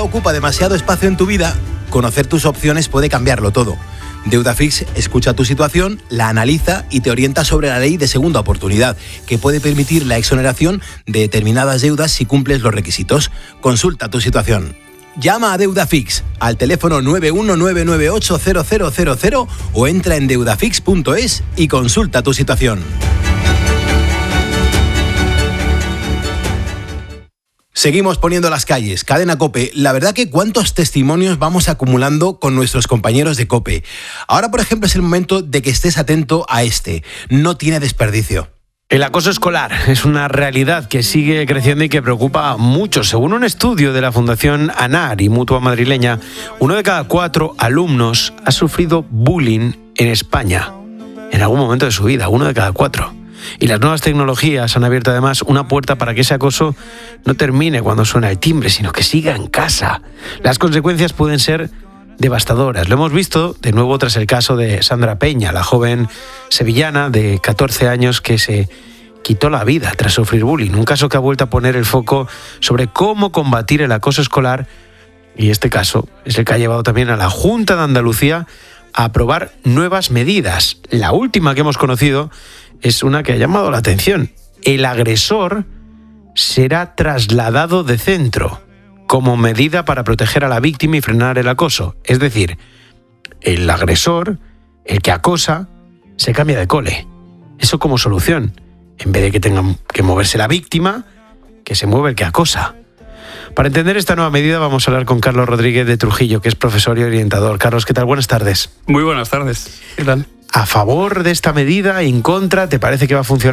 ocupa demasiado espacio en tu vida, conocer tus opciones puede cambiarlo todo. Deudafix escucha tu situación, la analiza y te orienta sobre la ley de segunda oportunidad, que puede permitir la exoneración de determinadas deudas si cumples los requisitos. Consulta tu situación. Llama a Deudafix al teléfono 919980000 o entra en deudafix.es y consulta tu situación. Seguimos poniendo las calles. Cadena COPE. La verdad que cuántos testimonios vamos acumulando con nuestros compañeros de COPE. Ahora, por ejemplo, es el momento de que estés atento a este. No tiene desperdicio. El acoso escolar es una realidad que sigue creciendo y que preocupa a muchos. Según un estudio de la Fundación ANAR y Mutua Madrileña, 1 de cada 4 alumnos ha sufrido bullying en España. En algún momento de su vida, 1 de cada 4. Y las nuevas tecnologías han abierto además una puerta para que ese acoso no termine cuando suena el timbre, sino que siga en casa. Las consecuencias pueden ser devastadoras. Lo hemos visto de nuevo tras el caso de Sandra Peña, la joven sevillana de 14 años que se quitó la vida tras sufrir bullying. Un caso que ha vuelto a poner el foco sobre cómo combatir el acoso escolar, y este caso es el que ha llevado también a la Junta de Andalucía a aprobar nuevas medidas. La última que hemos conocido es una que ha llamado la atención. El agresor será trasladado de centro como medida para proteger a la víctima y frenar el acoso. Es decir, el agresor, el que acosa, se cambia de cole. Eso como solución. En vez de que tenga que moverse la víctima, que se mueve el que acosa. Para entender esta nueva medida vamos a hablar con Carlos Rodríguez de Trujillo, que es profesor y orientador. Carlos, ¿qué tal? Buenas tardes. Muy buenas tardes. ¿Qué tal? ¿A favor de esta medida? ¿En contra? ¿Te parece que va a funcionar?